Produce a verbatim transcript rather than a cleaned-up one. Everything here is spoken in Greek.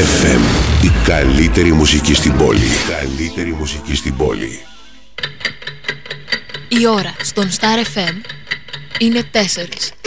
εφ εμ, η καλύτερη μουσική στην πόλη. Η καλύτερη μουσική στην πόλη. Η ώρα στον Star εφ εμ είναι τέσσερις.